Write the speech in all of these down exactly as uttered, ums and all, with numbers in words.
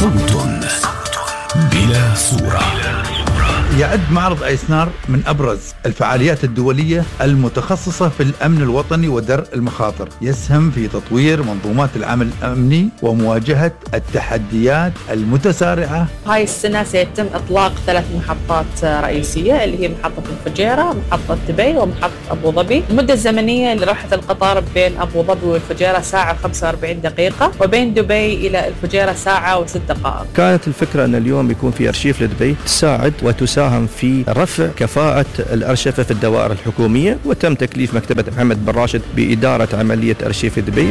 صوت بلا صورة. يعد معرض أيسنار من أبرز الفعاليات الدولية المتخصصة في الأمن الوطني ودرء المخاطر، يسهم في تطوير منظومات العمل الأمني ومواجهة التحديات المتسارعة. هاي السنة سيتم إطلاق ثلاث محطات رئيسية اللي هي محطة الفجيرة، محطة دبي، ومحطة أبو ظبي. المدة الزمنية لروحة القطار بين أبو ظبي والفجيرة ساعة وخمسة وأربعين دقيقة، وبين دبي إلى الفجيرة ساعة وست دقائق. كانت الفكرة أن اليوم يكون في أرشيف لدبي تساعد وتساعد في رفع كفاءة الأرشفة في الدوائر الحكومية، وتم تكليف مكتبة محمد بن راشد بإدارة عملية أرشيف دبي.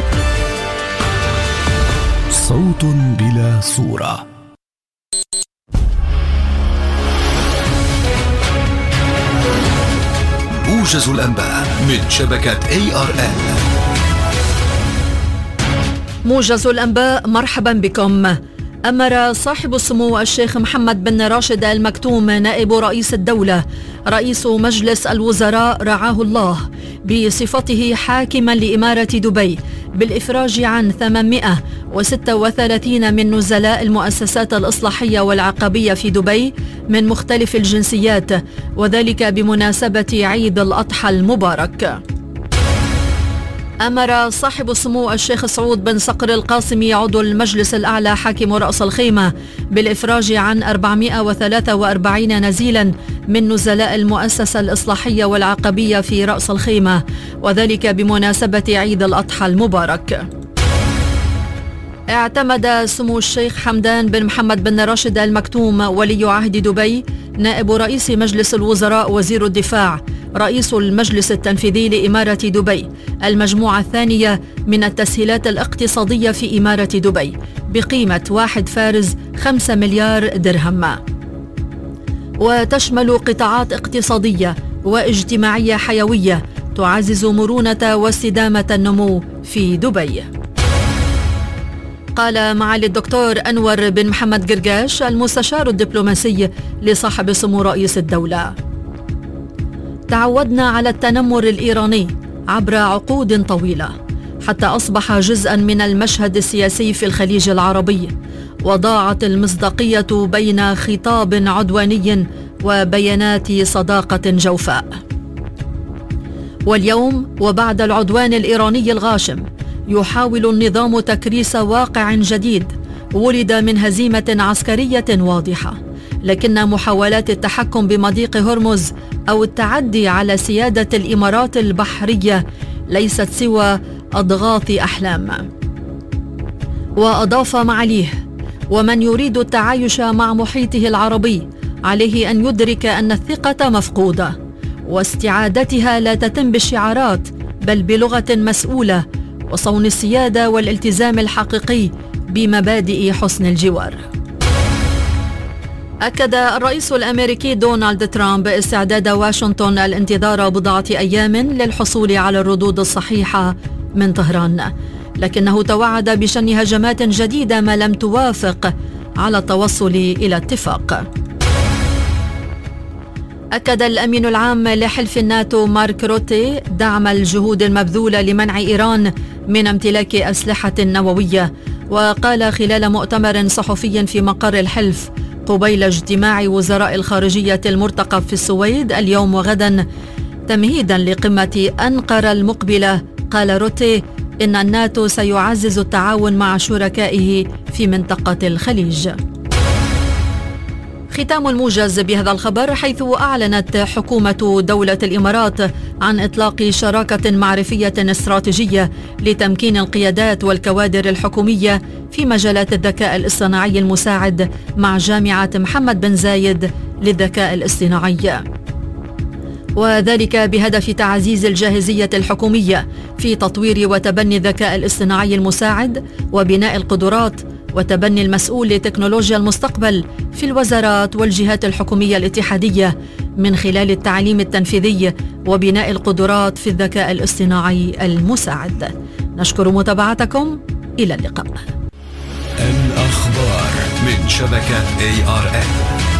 صوت بلا صورة. موجز الأنباء من شبكة إيه آر إل. موجز الأنباء، مرحبا بكم. أمر صاحب السمو الشيخ محمد بن راشد آل مكتوم نائب رئيس الدولة رئيس مجلس الوزراء رعاه الله بصفته حاكما لإمارة دبي بالإفراج عن ثمانمائة وستة وثلاثين من نزلاء المؤسسات الإصلاحية والعقبية في دبي من مختلف الجنسيات، وذلك بمناسبة عيد الأضحى المبارك. أمر صاحب السمو الشيخ سعود بن صقر القاسمي عضو المجلس الأعلى حاكم رأس الخيمة بالإفراج عن أربعمائة وثلاثة وأربعين نزيلا من نزلاء المؤسسة الإصلاحية والعقبية في رأس الخيمة، وذلك بمناسبة عيد الأضحى المبارك. اعتمد سمو الشيخ حمدان بن محمد بن راشد آل مكتوم ولي عهد دبي نائب رئيس مجلس الوزراء وزير الدفاع رئيس المجلس التنفيذي لإمارة دبي المجموعة الثانية من التسهيلات الاقتصادية في إمارة دبي بقيمة واحد فارز خمسة مليار درهم، وتشمل قطاعات اقتصادية واجتماعية حيوية تعزز مرونة واستدامة النمو في دبي. قال معالي الدكتور أنور بن محمد قرقاش المستشار الدبلوماسي لصاحب السمو رئيس الدولة: تعودنا على التنمر الإيراني عبر عقود طويلة حتى أصبح جزءا من المشهد السياسي في الخليج العربي، وضاعت المصداقية بين خطاب عدواني وبيانات صداقة جوفاء. واليوم وبعد العدوان الإيراني الغاشم يحاول النظام تكريس واقع جديد ولد من هزيمة عسكرية واضحة، لكن محاولات التحكم بمضيق هرمز أو التعدي على سيادة الإمارات البحرية ليست سوى أضغاث أحلام. وأضاف معاليه: ومن يريد التعايش مع محيطه العربي عليه أن يدرك أن الثقة مفقودة، واستعادتها لا تتم بالشعارات بل بلغة مسؤولة وصون السيادة والالتزام الحقيقي بمبادئ حسن الجوار. أكد الرئيس الأمريكي دونالد ترامب استعداد واشنطن الانتظار بضعة أيام للحصول على الردود الصحيحة من طهران، لكنه توعد بشن هجمات جديدة ما لم توافق على التوصل إلى اتفاق. أكد الأمين العام لحلف الناتو مارك روتي دعم الجهود المبذولة لمنع إيران من امتلاك أسلحة نووية، وقال خلال مؤتمر صحفي في مقر الحلف قبيل اجتماع وزراء الخارجية المرتقب في السويد اليوم وغدا تمهيدا لقمة أنقرة المقبلة، قال روتي إن الناتو سيعزز التعاون مع شركائه في منطقة الخليج. ختام الموجز بهذا الخبر، حيث أعلنت حكومة دولة الإمارات عن إطلاق شراكة معرفية استراتيجية لتمكين القيادات والكوادر الحكومية في مجالات الذكاء الاصطناعي المساعد مع جامعة محمد بن زايد للذكاء الاصطناعي، وذلك بهدف تعزيز الجاهزية الحكومية في تطوير وتبني الذكاء الاصطناعي المساعد وبناء القدرات وتبني المسؤول لتكنولوجيا المستقبل في الوزارات والجهات الحكومية الاتحادية من خلال التعليم التنفيذي وبناء القدرات في الذكاء الاصطناعي المساعد. نشكر متابعتكم، إلى اللقاء. الأخبار من شبكة إيه آر إل.